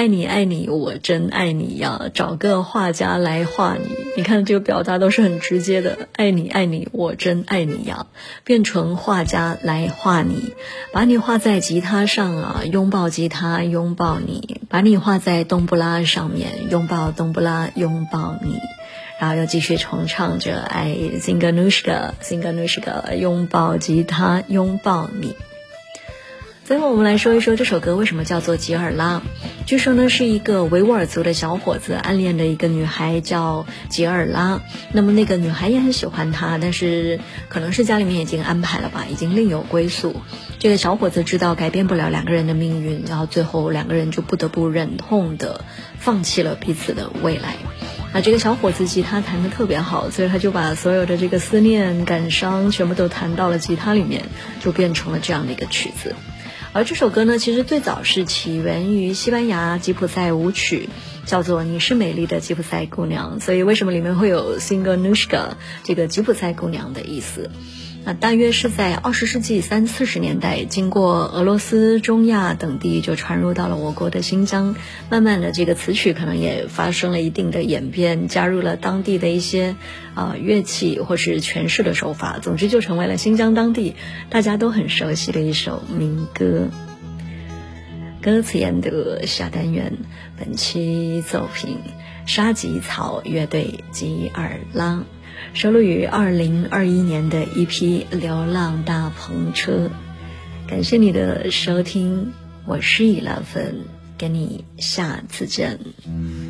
爱你爱你我真爱你呀，找个画家来画你。你看这个表达都是很直接的，爱你爱你我真爱你呀，变成画家来画你，把你画在吉他上啊，拥抱吉他拥抱你，把你画在冬不拉上面，拥抱冬不拉拥抱你。然后又继续重唱着爱 Singanushka 拥抱吉他拥抱你。最后我们来说一说这首歌为什么叫做吉尔拉。据说呢是一个维吾尔族的小伙子暗恋的一个女孩叫吉尔拉，那么那个女孩也很喜欢他，但是可能是家里面已经安排了吧，已经另有归宿。这个小伙子知道改变不了两个人的命运，然后最后两个人就不得不忍痛的放弃了彼此的未来。这个小伙子吉他弹得特别好，所以他就把所有的这个思念感伤全部都弹到了吉他里面，就变成了这样的一个曲子。而这首歌呢，其实最早是起源于西班牙吉普赛舞曲，叫做你是美丽的吉普赛姑娘，所以为什么里面会有 Singanushka 这个吉普赛姑娘的意思。大约是在20世纪30-40年代，经过俄罗斯、中亚等地就传入到了我国的新疆，慢慢的这个词曲可能也发生了一定的演变，加入了当地的一些乐器或是诠释的手法，总之就成为了新疆当地大家都很熟悉的一首民歌。歌词研读下单元，本期作品沙棘草乐队吉尔拉，收录于2021年的一批流浪大篷车。感谢你的收听，我是11，跟你下次见。